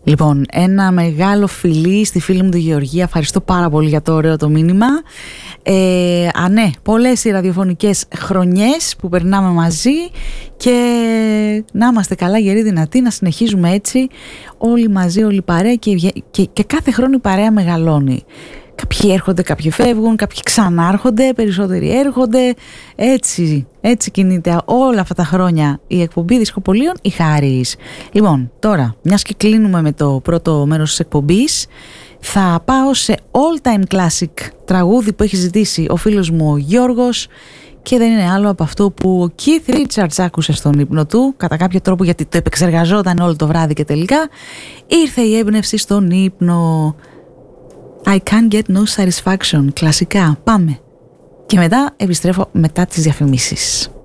Λοιπόν, ένα μεγάλο φιλί στη φίλη μου τη Γεωργία. Ευχαριστώ πάρα πολύ για το ωραίο το μήνυμα. Ναι, πολλές οι ραδιοφωνικές χρονιές που περνάμε μαζί και να είμαστε καλά, γεροί, δυνατοί, να συνεχίζουμε έτσι όλοι μαζί, όλη η παρέα και κάθε χρόνο η παρέα μεγαλώνει. Κάποιοι έρχονται, κάποιοι φεύγουν, κάποιοι ξανάρχονται, περισσότεροι έρχονται. Έτσι κινείται όλα αυτά τα χρόνια η εκπομπή Δισκοπολίων η Χάρης. Λοιπόν, τώρα, μιας και κλείνουμε με το πρώτο μέρος της εκπομπής, θα πάω σε all time classic τραγούδι που έχει ζητήσει ο φίλος μου ο Γιώργος και δεν είναι άλλο από αυτό που ο Keith Richards άκουσε στον ύπνο του, κατά κάποιο τρόπο, γιατί το επεξεργαζόταν όλο το βράδυ και τελικά ήρθε η έμπνευση στον ύπνο. I can't get no satisfaction, κλασικά. Πάμε. Και μετά επιστρέφω μετά τις διαφημίσεις.